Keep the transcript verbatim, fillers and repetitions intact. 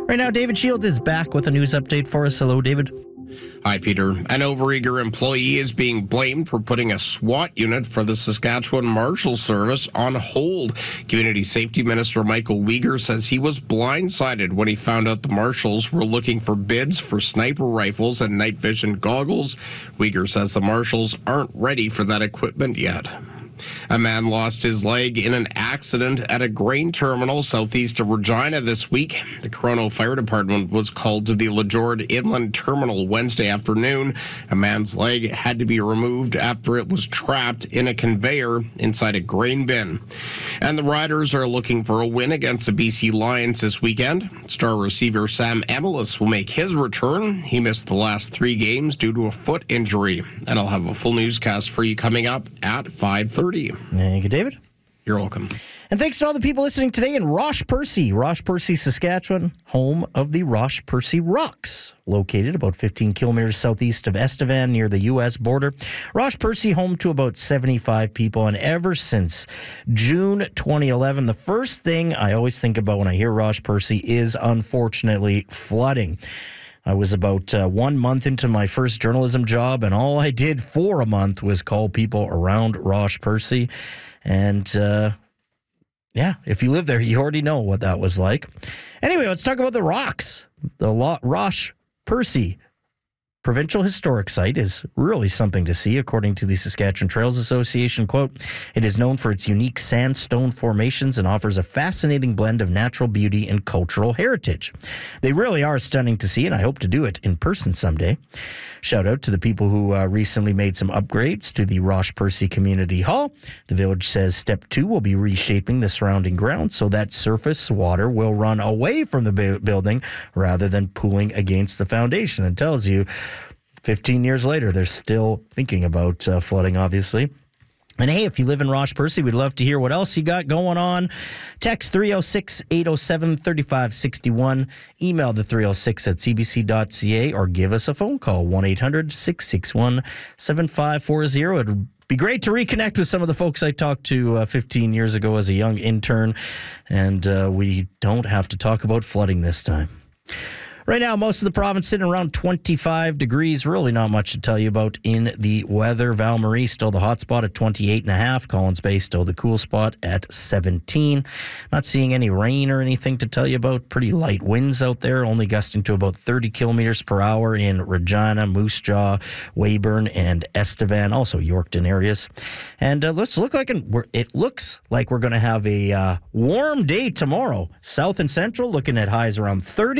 Right now, David Shield is back with a news update for us. Hello, David. Hi, Peter. An overeager employee is being blamed for putting a SWAT unit for the Saskatchewan Marshal Service on hold. Community Safety Minister Michael Weger says he was blindsided when he found out the Marshals were looking for bids for sniper rifles and night vision goggles. Weger says the Marshals aren't ready for that equipment yet. A man lost his leg in an accident at a grain terminal southeast of Regina this week. The Corono Fire Department was called to the LeJord Inland Terminal Wednesday afternoon. A man's leg had to be removed after it was trapped in a conveyor inside a grain bin. And the Riders are looking for a win against the B C Lions this weekend. Star receiver Sam Emilus will make his return. He missed the last three games due to a foot injury. And I'll have a full newscast for you coming up at five thirty. Thank you, David. You're welcome. And thanks to all the people listening today in Roche Percy, Roche Percy, Saskatchewan, home of the Roche Percy Rocks, located about fifteen kilometers southeast of Estevan near the U S border. Roche Percy, home to about seventy-five people, and ever since June twenty eleven, the first thing I always think about when I hear Roche Percy is, unfortunately, flooding. I was about uh, one month into my first journalism job, and all I did for a month was call people around Roche Percy. And, uh, yeah, if you live there, you already know what that was like. Anyway, let's talk about the rocks. The Lo- Roche Percy Provincial Historic Site is really something to see, according to the Saskatchewan Trails Association. Quote, it is known for its unique sandstone formations and offers a fascinating blend of natural beauty and cultural heritage. They really are stunning to see, and I hope to do it in person someday. Shout out to the people who uh, recently made some upgrades to the Roche Percy Community Hall. The village says step two will be reshaping the surrounding ground so that surface water will run away from the bu- building rather than pooling against the foundation. And tells you fifteen years later, they're still thinking about uh, flooding, obviously. And hey, if you live in Roche Percy, we'd love to hear what else you got going on. Text three oh six, eight oh seven, three five six one. Email the three oh six at c b c dot c a or give us a phone call, one eight hundred, six six one, seven five four zero. It'd be great to reconnect with some of the folks I talked to uh, fifteen years ago as a young intern. And uh, we don't have to talk about flooding this time. Right now, most of the province sitting around twenty-five degrees. Really not much to tell you about in the weather. Val Marie still the hot spot at twenty-eight and a half. Collins Bay still the cool spot at seventeen. Not seeing any rain or anything to tell you about. Pretty light winds out there, only gusting to about thirty kilometers per hour in Regina, Moose Jaw, Weyburn, and Estevan. Also Yorkton areas. And uh, let's look like an, we're, it looks like we're going to have a uh, warm day tomorrow. South and Central looking at highs around thirty.